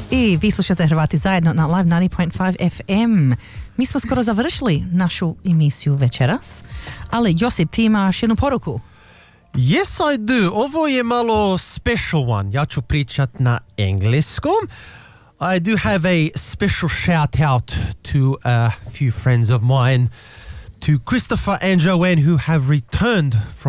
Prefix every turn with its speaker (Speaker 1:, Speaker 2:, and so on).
Speaker 1: I vi slušate Hrvati zajedno na Live 90.5 FM. Mi smo skoro završili našu emisiju večeras, ali Josip, ti imaš jednu poruku.
Speaker 2: Yes, I do. Ovo je malo special one. Ja ću pričat na engleskom. I do have a special shout out to a few friends of mine, to Christopher and Joanne, who have returned from